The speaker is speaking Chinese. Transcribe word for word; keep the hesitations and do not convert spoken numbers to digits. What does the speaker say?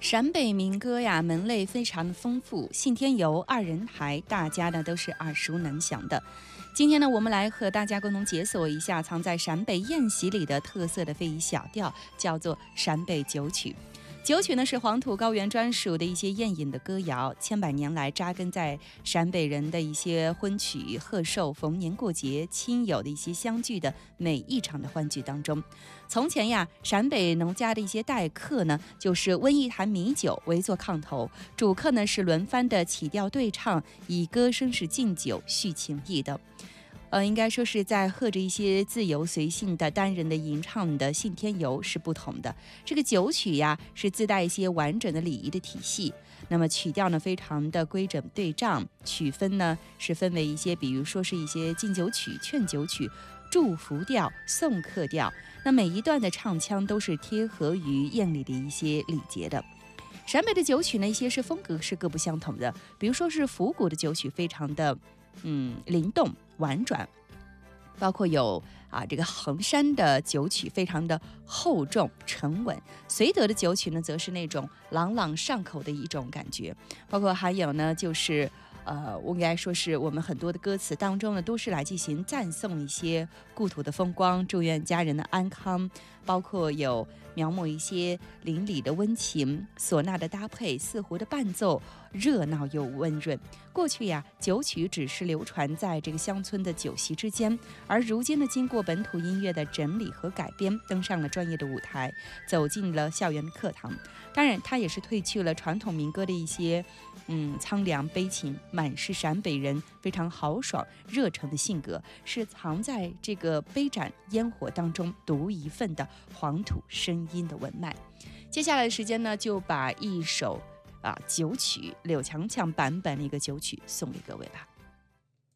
陕北民歌呀，门类非常的丰富，信天游、二人台，大家呢都是耳熟能详的。今天呢，我们来和大家共同解锁一下藏在陕北宴席里的特色的非遗小调，叫做陕北九曲。九曲呢是黄土高原专属的一些宴饮的歌谣，千百年来扎根在陕北人的一些婚娶、贺寿、逢年过节、亲友的一些相聚的每一场的欢聚当中。从前呀，陕北农家的一些待客呢，就是温一坛米酒围坐炕头，主客呢是轮番的起调对唱，以歌声是敬酒续情谊的。呃，应该说是在和着一些自由随性的单人的吟唱的信天游是不同的。这个九曲呀，是自带一些完整的礼仪的体系。那么曲调呢，非常的规整对仗，曲分呢是分为一些，比如说是一些敬酒曲、劝酒曲、祝福调、送客调。那每一段的唱腔都是贴合于宴礼的一些礼节的。陕北的九曲呢，一些是风格是各不相同的，比如说是府谷的九曲，非常的嗯灵动婉转，包括有啊这个衡山的九曲非常的厚重沉稳，绥德的九曲呢则是那种朗朗上口的一种感觉，包括还有呢就是呃，我应该说是我们很多的歌词当中呢，都是来进行赞颂一些故土的风光，祝愿家人的安康，包括有描摹一些邻里的温情，唢呐的搭配，四胡的伴奏，热闹又温润。过去呀，九曲只是流传在这个乡村的酒席之间，而如今呢，经过本土音乐的整理和改编，登上了专业的舞台，走进了校园的课堂。当然，它也是褪去了传统民歌的一些嗯苍凉悲情，满是陕北人非常豪爽热诚的性格，是藏在这个杯盏烟火当中独一份的黄土声音的文脉。接下来的时间呢，就把一首啊九曲柳强强版本的一个九曲送给各位吧。